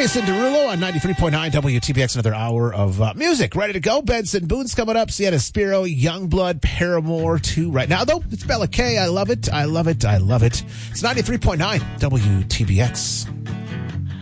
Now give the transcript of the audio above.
Jason Derulo on 93.9 WTBX. Another hour of music ready to go. Benson Boone's coming up. Sienna Spiro, Youngblood, Paramore 2 right now, though. It's Bella K. I love it. I love it. I love it. It's 93.9 WTBX.